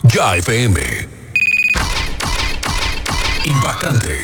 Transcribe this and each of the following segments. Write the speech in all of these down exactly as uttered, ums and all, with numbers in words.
Ya F M. Impactante.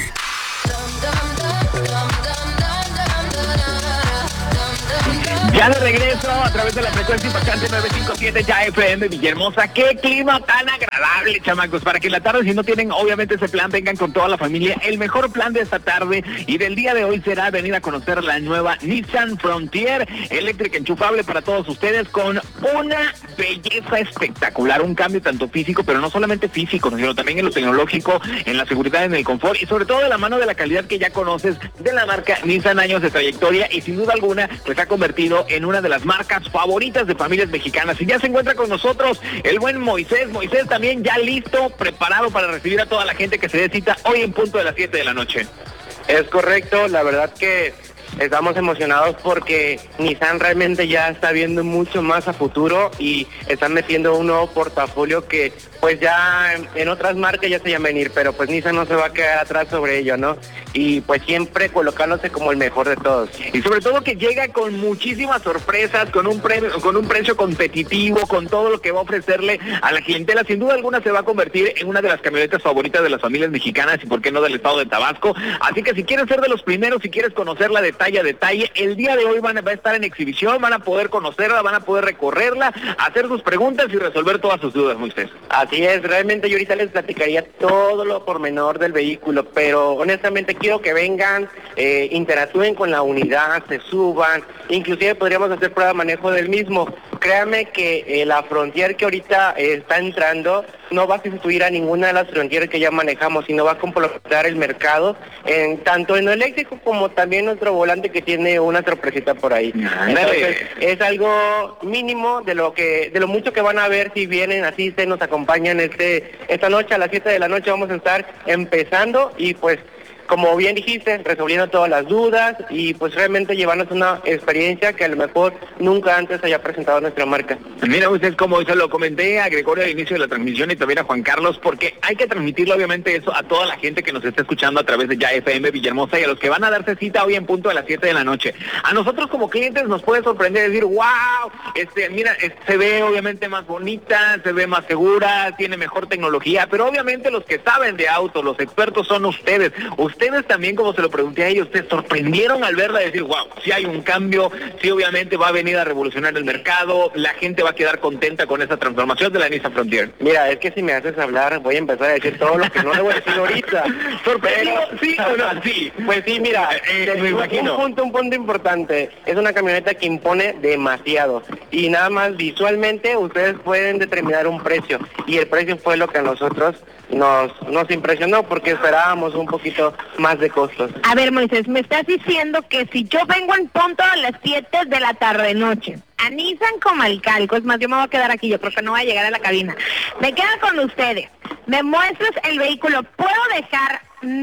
Ya de regreso a través de la frecuencia impactante nueve cinco siete Ya F M Villahermosa. Qué clima tan agradable, chamacos, para que en la tarde, si no tienen obviamente ese plan, vengan con toda la familia. El mejor plan de esta tarde y del día de hoy será venir a conocer la nueva Nissan Frontier eléctrica enchufable para todos ustedes, con una belleza espectacular, un cambio tanto físico, pero no solamente físico, sino también en lo tecnológico, en la seguridad, en el confort y sobre todo de la mano de la calidad que ya conoces de la marca Nissan, años de trayectoria, y sin duda alguna pues ha convertido en una de las marcas favoritas de familias mexicanas. Y ya se encuentra con nosotros el buen Moisés. Moisés también ya listo, preparado para recibir a toda la gente que se dé cita hoy en punto de las siete de la noche. Es correcto, la verdad que estamos emocionados porque Nissan realmente ya está viendo mucho más a futuro y están metiendo un nuevo portafolio que pues ya en, en otras marcas ya se llaman venir, pero pues Nissan no se va a quedar atrás sobre ello, ¿no? Y pues siempre colocándose como el mejor de todos. Y sobre todo que llega con muchísimas sorpresas, con un premio, con un precio competitivo, con todo lo que va a ofrecerle a la clientela. Sin duda alguna se va a convertir en una de las camionetas favoritas de las familias mexicanas y por qué no del estado de Tabasco. Así que si quieres ser de los primeros, si quieres conocerla detalle a detalle, el día de hoy van a, va a estar en exhibición, van a poder conocerla, van a poder recorrerla, hacer sus preguntas y resolver todas sus dudas, Moisés. Así es, realmente yo ahorita les platicaría todo lo pormenor del vehículo, pero honestamente quiero que vengan, eh, interactúen con la unidad, se suban, inclusive podríamos hacer prueba de manejo del mismo. Créanme que eh, la Frontier que ahorita eh, está entrando no va a sustituir a ninguna de las Frontier que ya manejamos, sino va a completar el mercado, en, tanto en lo eléctrico como también nuestro volante que tiene una sorpresita por ahí. Entonces, es algo mínimo de lo que, de lo mucho que van a ver si vienen, así se nos acompañan este, esta noche a las siete de la noche vamos a estar empezando y pues como bien dijiste, resolviendo todas las dudas y pues realmente llevarnos una experiencia que a lo mejor nunca antes haya presentado nuestra marca. Mira usted, como se lo comenté a Gregorio al inicio de la transmisión y también a Juan Carlos, porque hay que transmitirle obviamente eso a toda la gente que nos está escuchando a través de Ya F M Villahermosa y a los que van a darse cita hoy en punto a las siete de la noche. A nosotros como clientes nos puede sorprender decir, wow, este, mira, es, se ve obviamente más bonita, se ve más segura, tiene mejor tecnología, pero obviamente los que saben de autos, los expertos son ustedes. Ustedes también, como se lo pregunté a ellos, ¿ustedes sorprendieron al verla y decir, wow, si hay un cambio, sí obviamente va a venir a revolucionar el mercado, la gente va a quedar contenta con esa transformación de la Nissan Frontier? Mira, es que si me haces hablar, voy a empezar a decir todo lo que no le voy a decir ahorita. ¿Sorprendido? ¿Sí o no? Sí. Pues sí, mira, eh, me imagino. Un punto, un punto importante, es una camioneta que impone demasiado y nada más visualmente ustedes pueden determinar un precio y el precio fue lo que a nosotros nos, nos impresionó porque esperábamos un poquito más de costos. A ver, Moisés, me estás diciendo que si yo vengo en punto a las siete de la tarde noche a Nissan Comalcalco, es más, yo me voy a quedar aquí, yo creo que no voy a llegar a la cabina, me quedo con ustedes, me muestras el vehículo, ¿puedo dejar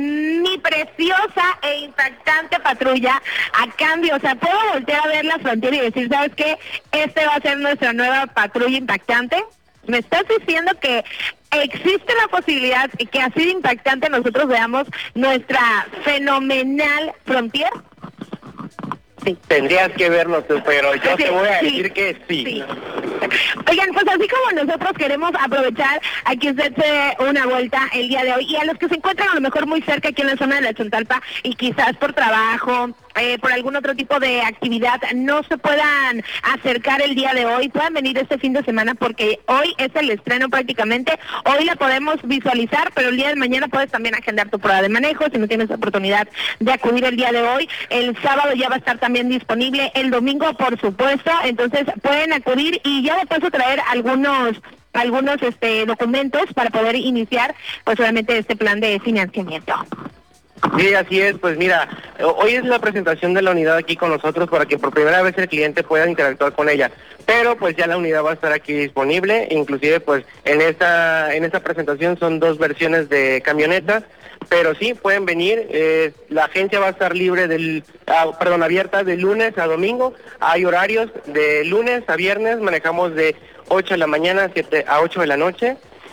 mi preciosa e impactante patrulla a cambio? O sea, ¿puedo voltear a ver la Frontier y decir, ¿sabes qué? Este va a ser nuestra nueva patrulla impactante? ¿Me estás diciendo que existe la posibilidad que así de impactante nosotros veamos nuestra fenomenal Frontier? Sí. Tendrías que verlo tú, pero yo sí, te voy a decir sí, que sí. sí. Oigan, pues así como nosotros queremos aprovechar a que usted se dé una vuelta el día de hoy y a los que se encuentran a lo mejor muy cerca aquí en la zona de la Chontalpa y quizás por trabajo, eh, por algún otro tipo de actividad no se puedan acercar el día de hoy, puedan venir este fin de semana porque hoy es el estreno prácticamente, hoy la podemos visualizar, pero el día de mañana puedes también agendar tu prueba de manejo si no tienes oportunidad de acudir el día de hoy. El sábado ya va a estar también disponible, el domingo por supuesto, entonces pueden acudir y ya de paso traer algunos algunos este documentos para poder iniciar pues obviamente este plan de financiamiento. Sí, así es, pues mira, hoy es la presentación de la unidad aquí con nosotros para que por primera vez el cliente pueda interactuar con ella, pero pues ya la unidad va a estar aquí disponible, inclusive pues en esta en esta presentación son dos versiones de camionetas, pero sí, pueden venir, eh, la agencia va a estar libre del, ah, perdón, abierta de lunes a domingo, hay horarios de lunes a viernes, manejamos de ocho de la mañana a siete a ocho de la noche,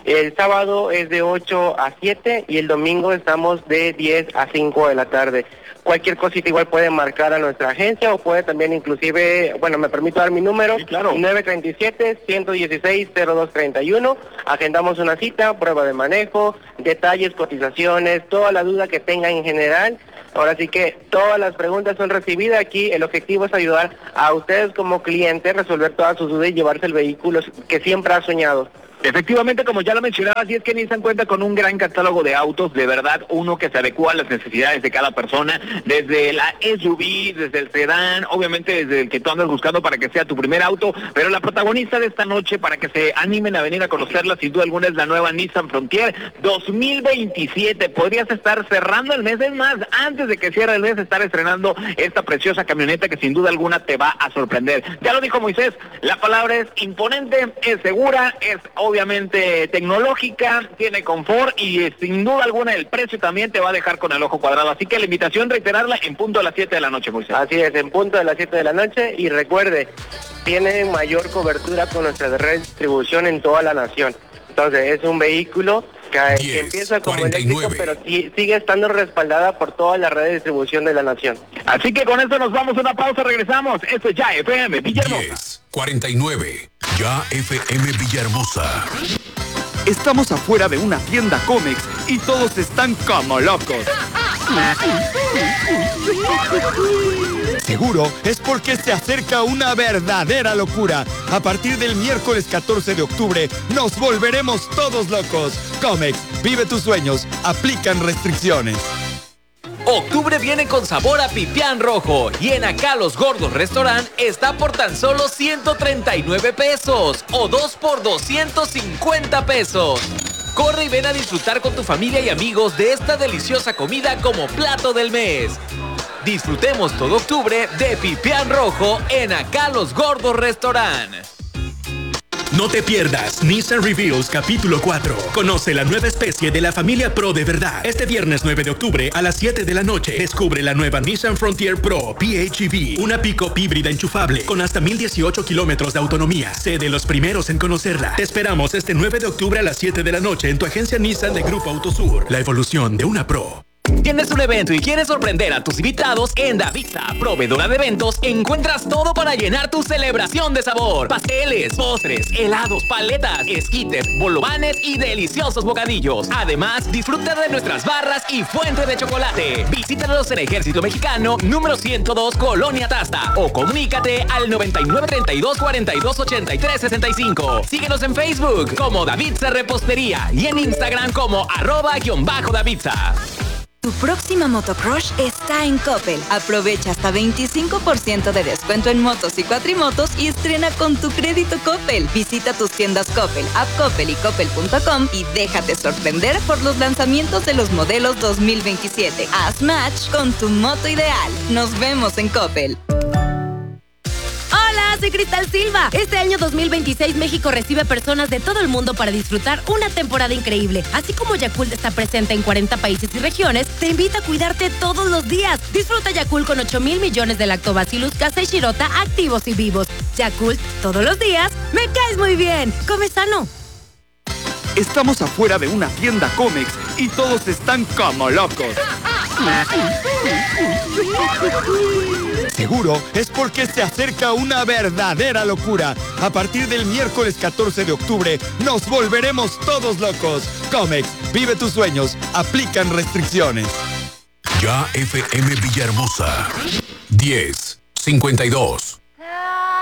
El sábado es de ocho a siete y el domingo estamos de diez a cinco de la tarde. Cualquier cosita igual puede marcar a nuestra agencia o puede también inclusive, bueno, me permito dar mi número, sí, claro. nueve tres siete, uno uno seis, cero dos tres uno. Agendamos una cita, prueba de manejo, detalles, cotizaciones, toda la duda que tengan en general. Ahora sí que todas las preguntas son recibidas aquí. El objetivo es ayudar a ustedes como clientes, resolver todas sus dudas y llevarse el vehículo que siempre ha soñado. Efectivamente, como ya lo mencionaba, sí es que Nissan cuenta con un gran catálogo de autos, de verdad, uno que se adecua a las necesidades de cada persona, desde la S U V, desde el sedán, obviamente desde el que tú andas buscando para que sea tu primer auto, pero la protagonista de esta noche, para que se animen a venir a conocerla, sin duda alguna, es la nueva Nissan Frontier dos mil veintisiete. Podrías estar cerrando el mes, es más, antes de que cierre el mes, estar estrenando esta preciosa camioneta que sin duda alguna te va a sorprender. Ya lo dijo Moisés, la palabra es imponente, es segura, es obviamente obviamente tecnológica, tiene confort y eh, sin duda alguna el precio también te va a dejar con el ojo cuadrado. Así que la invitación, reiterarla, en punto a las siete de la noche, Moisés. Así es, en punto a las siete de la noche y recuerde, tiene mayor cobertura con nuestra red de distribución en toda la nación. Entonces es un vehículo que, que empieza como eléctrico, pero sí, sigue estando respaldada por toda la red de distribución de la nación. Así que con esto nos vamos a una pausa, regresamos. Esto es Ya F M Villahermosa. diez cuarenta y nueve, Ya F M Villahermosa. Estamos afuera de una tienda Comex y todos están como locos. Seguro es porque se acerca una verdadera locura. A partir del miércoles catorce de octubre nos volveremos todos locos. Comex, vive tus sueños, aplican restricciones. Octubre viene con sabor a pipián rojo y en Acá Los Gordos Restaurant está por tan solo ciento treinta y nueve pesos o dos por doscientos cincuenta pesos. Corre y ven a disfrutar con tu familia y amigos de esta deliciosa comida como plato del mes. Disfrutemos todo octubre de pipián rojo en Acá Los Gordos Restaurant. No te pierdas Nissan Reveals capítulo cuatro. Conoce la nueva especie de la familia Pro de verdad. Este viernes nueve de octubre a las siete de la noche descubre la nueva Nissan Frontier Pro P H E V, una pick-up híbrida enchufable con hasta mil dieciocho kilómetros de autonomía. Sé de los primeros en conocerla. Te esperamos este nueve de octubre a las siete de la noche en tu agencia Nissan de Grupo Autosur. La evolución de una Pro. ¿Tienes un evento y quieres sorprender a tus invitados? En Daviza, proveedora de eventos, encuentras todo para llenar tu celebración de sabor. Pasteles, postres, helados, paletas, esquites, bolovanes y deliciosos bocadillos. Además, disfruta de nuestras barras y fuente de chocolate. Visítanos en Ejército Mexicano, número ciento dos, Colonia Tasta. O comunícate al noventa y nueve, treinta y dos, cuarenta y dos, ochenta y tres, sesenta y cinco. Síguenos en Facebook como Daviza Repostería y en Instagram como arroba guión bajo Daviza. Tu próxima motocrush está en Coppel. Aprovecha hasta veinticinco por ciento de descuento en motos y cuatrimotos y estrena con tu crédito Coppel. Visita tus tiendas Coppel, App Coppel y Coppel punto com y déjate sorprender por los lanzamientos de los modelos dos mil veintisiete. Haz match con tu moto ideal. Nos vemos en Coppel. Hola, soy Cristal Silva. Este año dos mil veintiséis México recibe personas de todo el mundo para disfrutar una temporada increíble. Así como Yakult está presente en cuarenta países y regiones, te invita a cuidarte todos los días. Disfruta Yakult con ocho mil millones de lactobacillus casei shirota activos y vivos. Yakult, todos los días, me caes muy bien. Come sano. Estamos afuera de una tienda Comex y todos están como locos. Seguro es porque se acerca una verdadera locura. A partir del miércoles catorce de octubre nos volveremos todos locos. Comex, vive tus sueños, aplican restricciones. Ya F M Villahermosa. diez cincuenta y dos.